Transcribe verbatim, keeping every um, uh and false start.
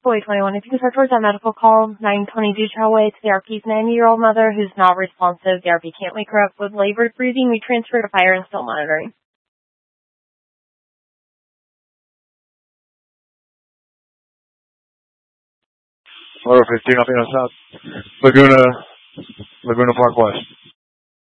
Boy twenty-one, if you can start towards that medical call, nine twenty-two Trailway to the R P's ninety-year-old mother who's not responsive. The R P can't wake her up with labored breathing. We transfer to fire and still monitoring. Florida fifteen, I'll be on South Laguna, Laguna Park West.